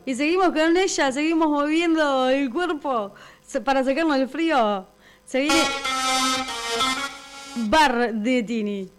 Y seguimos con ella, seguimos moviendo el cuerpo para sacarnos el frío. Se viene Bar de Tini.